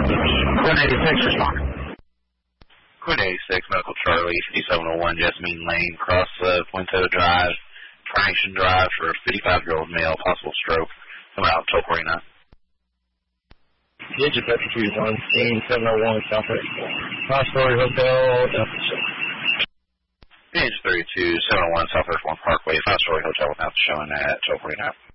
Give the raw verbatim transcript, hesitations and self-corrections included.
one eighty-six, respond. Quinn eighty-six, Medical Charlie, fifty-seven oh one Jessamine Lane, cross uh, Fuente Drive, Traction Drive for a fifty-five-year-old male, possible stroke. Come out, toll forty-nine. Digit execute one scene seven oh one Southwest. Five-story hotel. Page thirty-two, seven oh one Southwest one Parkway, five-story hotel without showing at toll forty-nine.